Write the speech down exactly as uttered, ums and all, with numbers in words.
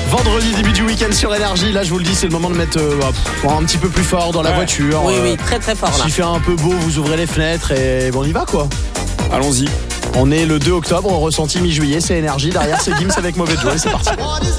Vendredi, début du week-end sur Énergie. Là, je vous le dis, c'est le moment de mettre euh, un petit peu plus fort dans la ouais. voiture. Oui, euh, oui, très très fort là. S'il fait un peu beau, vous ouvrez les fenêtres et bon, on y va quoi. Allons-y. On est le deux octobre, ressenti mi-juillet, c'est Énergie. Derrière, c'est Gims avec Mauvais Joe. Et c'est parti.